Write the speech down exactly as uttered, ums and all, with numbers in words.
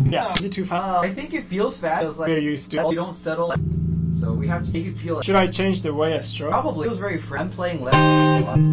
Yeah. Is it too fast? Uh, I think it feels fast. It's like We're used to. you don't settle. So we have to make it feel like. Should I change the way I stroke? Probably. It feels very free. I'm playing left.